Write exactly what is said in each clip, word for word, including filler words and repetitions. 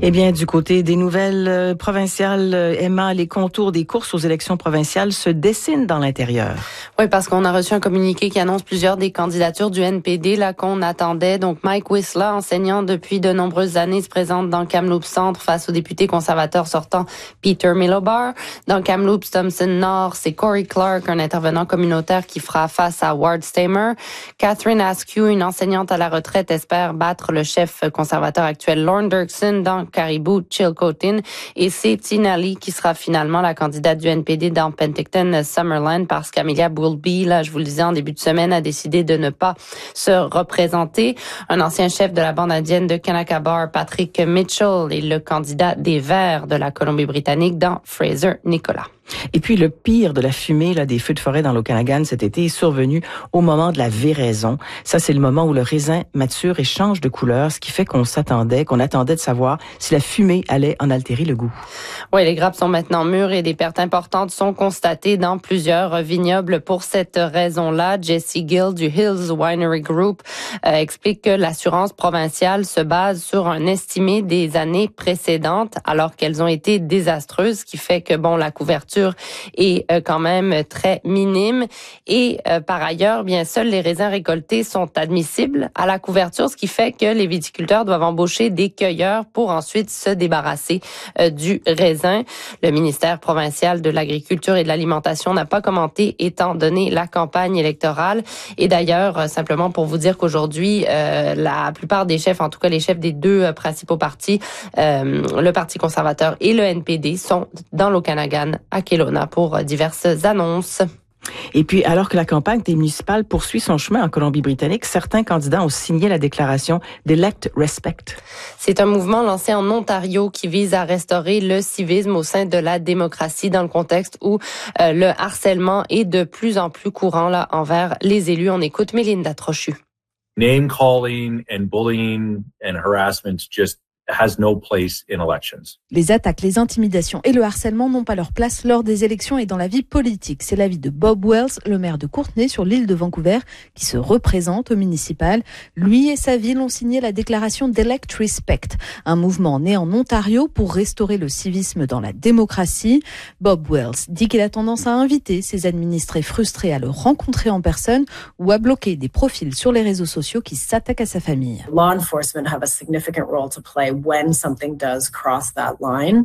Eh bien, du côté des nouvelles euh, provinciales, euh, Emma, les contours des courses aux élections provinciales se dessinent dans l'intérieur. Oui, parce qu'on a reçu un communiqué qui annonce plusieurs des candidatures du N P D là qu'on attendait. Donc, Mike Whistler, enseignant depuis de nombreuses années, se présente dans Kamloops Centre face au député conservateur sortant Peter Milobar. Dans Kamloops Thompson Nord, c'est Corey Clark, un intervenant communautaire qui fera face à Ward Stamer. Catherine Askew, une enseignante à la retraite, espère battre le chef conservateur actuel Lorne Dirksen dans Caribou Chilcotin. Et c'est Tina Lee qui sera finalement la candidate du N P D dans Penticton Summerland parce qu'Amelia Boulby, là, je vous le disais en début de semaine, a décidé de ne pas se représenter. Un ancien chef de la bande indienne de Kanaka Bar, Patrick Mitchell, est le candidat des Verts de la Colombie-Britannique dans Fraser Nicolas. Et puis, le pire de la fumée là, des feux de forêt dans l'Okanagan cet été est survenu au moment de la véraison. Ça, c'est le moment où le raisin mature et change de couleur, ce qui fait qu'on s'attendait, qu'on attendait de savoir si la fumée allait en altérer le goût. Oui, les grappes sont maintenant mûres et des pertes importantes sont constatées dans plusieurs vignobles. Pour cette raison-là, Jesse Gill du Hills Winery Group euh, explique que l'assurance provinciale se base sur un estimé des années précédentes alors qu'elles ont été désastreuses, ce qui fait que, bon, la couverture est euh, quand même très minime. Et euh, par ailleurs, bien seuls les raisins récoltés sont admissibles à la couverture, ce qui fait que les viticulteurs doivent embaucher des cueilleurs pour ensuite se débarrasser euh, du raisin. Le ministère provincial de l'Agriculture et de l'Alimentation n'a pas commenté étant donné la campagne électorale. Et d'ailleurs, euh, simplement pour vous dire qu'aujourd'hui, euh, la plupart des chefs, en tout cas les chefs des deux euh, principaux partis, euh, le Parti conservateur et le N P D, sont dans l'Okanagan à Kelowna pour diverses annonces. Et puis, alors que la campagne des municipales poursuit son chemin en Colombie-Britannique, certains candidats ont signé la déclaration d'Elect Respect. C'est un mouvement lancé en Ontario qui vise à restaurer le civisme au sein de la démocratie dans le contexte où euh, le harcèlement est de plus en plus courant là envers les élus. On écoute Mélinda Trochu. Name calling and bullying and harassment just has no place in elections. Les attaques, les intimidations et le harcèlement n'ont pas leur place lors des élections et dans la vie politique. C'est l'avis de Bob Wells, le maire de Courtenay sur l'île de Vancouver, qui se représente au municipal. Lui et sa ville ont signé la déclaration d'Elect Respect, un mouvement né en Ontario pour restaurer le civisme dans la démocratie. Bob Wells dit qu'il a tendance à inviter ses administrés frustrés à le rencontrer en personne ou à bloquer des profils sur les réseaux sociaux qui s'attaquent à sa famille. Law enforcement have a significant role to play when something does cross that line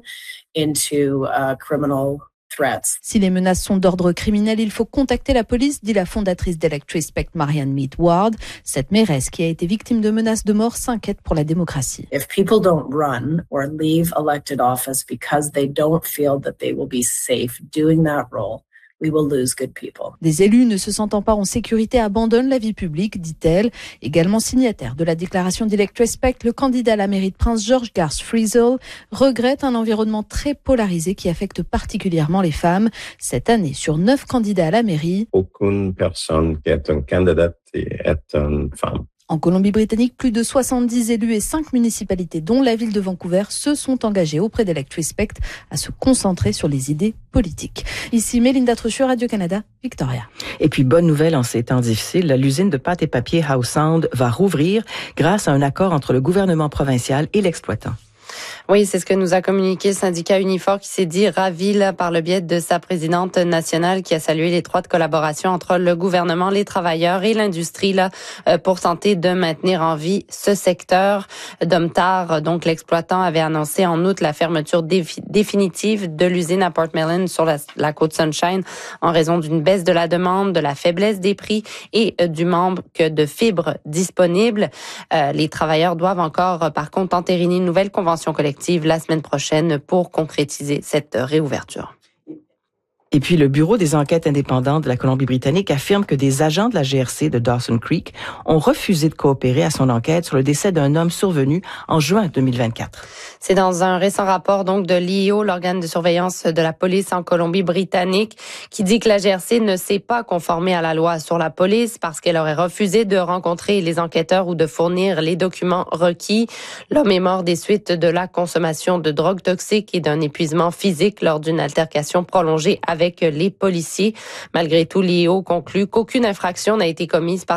into uh, criminal threats. Si les menaces sont d'ordre criminel, il faut contacter la police, dit la fondatrice d'Elect Respect, Marianne Mead Ward. Cette mairesse qui a été victime de menaces de mort s'inquiète pour la démocratie. If people don't run or leave elected office because they don't feel that they will be safe doing that role, we will lose good people. Des élus ne se sentant pas en sécurité abandonnent la vie publique, dit-elle. Également signataire de la déclaration d'Elect Respect, le candidat à la mairie de Prince George, Garth Frizzle, regrette un environnement très polarisé qui affecte particulièrement les femmes. Cette année, sur neuf candidats à la mairie, aucune personne qui est un candidat est une femme. En Colombie-Britannique, plus de soixante-dix élus et cinq municipalités, dont la ville de Vancouver, se sont engagés auprès d'Elect Respect à se concentrer sur les idées politiques. Ici, Mélinda Trochu, Radio-Canada, Victoria. Et puis, bonne nouvelle en ces temps difficiles, l'usine de pâte et papier Howe Sound va rouvrir grâce à un accord entre le gouvernement provincial et l'exploitant. Oui, c'est ce que nous a communiqué le syndicat Unifor qui s'est dit ravi là, par le biais de sa présidente nationale qui a salué l'étroite collaboration entre le gouvernement, les travailleurs et l'industrie là pour tenter de maintenir en vie ce secteur. Domtar, donc l'exploitant, avait annoncé en août la fermeture défi- définitive de l'usine à Portmelon sur la, la côte Sunshine en raison d'une baisse de la demande, de la faiblesse des prix et euh, du manque de fibres disponibles. Euh, les travailleurs doivent encore, euh, par contre, entériner une nouvelle convention collective la semaine prochaine pour concrétiser cette réouverture. Et puis, le Bureau des enquêtes indépendantes de la Colombie-Britannique affirme que des agents de la G R C de Dawson Creek ont refusé de coopérer à son enquête sur le décès d'un homme survenu en juin deux mille vingt-quatre. C'est dans un récent rapport donc de l'I O, l'organe de surveillance de la police en Colombie-Britannique, qui dit que la G R C ne s'est pas conformée à la loi sur la police parce qu'elle aurait refusé de rencontrer les enquêteurs ou de fournir les documents requis. L'homme est mort des suites de la consommation de drogues toxiques et d'un épuisement physique lors d'une altercation prolongée avec avec les policiers. Malgré tout, l'I O conclut qu'aucune infraction n'a été commise par